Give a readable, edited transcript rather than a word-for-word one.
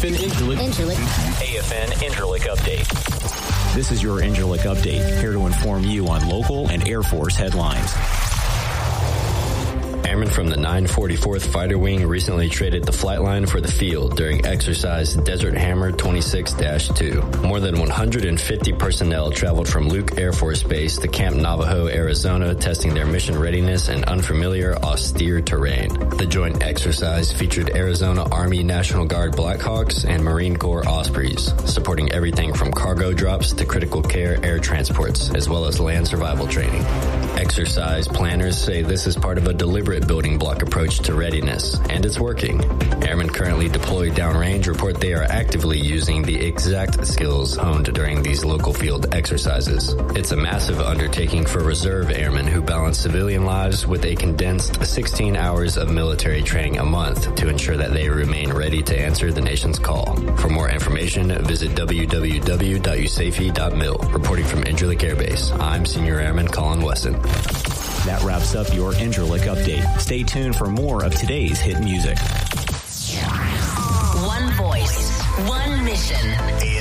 AFN Incirlik Update. This is your Incirlik Update, here to inform you on local and Air Force headlines. Airmen from the 944th Fighter Wing recently traded the flight line for the field during exercise Desert Hammer 26-2. More than 150 personnel traveled from Luke Air Force Base to Camp Navajo, Arizona, testing their mission readiness in unfamiliar, austere terrain. The joint exercise featured Arizona Army National Guard Blackhawks and Marine Corps Ospreys, supporting everything from cargo drops to critical care air transports, as well as land survival training. Exercise planners say this is part of a deliberate building block approach to readiness, and it's working. Airmen currently deployed downrange report they are actively using the exact skills honed during these local field exercises. It's a massive undertaking for reserve airmen who balance civilian lives with a condensed 16 hours of military training a month to ensure that they remain ready to answer the nation's call. For more information, visit www.usafi.mil. Reporting from Incirlik Air Base, I'm Senior Airman Colin Wesson. That wraps up your Incirlik Update. Stay tuned for more of today's hit music. One voice, one mission.